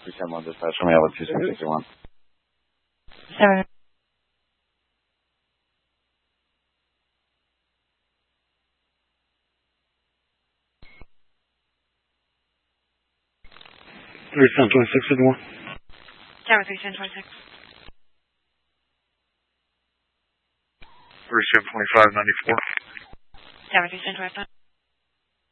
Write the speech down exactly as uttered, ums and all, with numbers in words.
three seven one dispatch from L two six six one. Seven. Three seven twenty six fifty one. Tower three seven twenty six. Three seven twenty five ninety four. Tower three seven twenty five.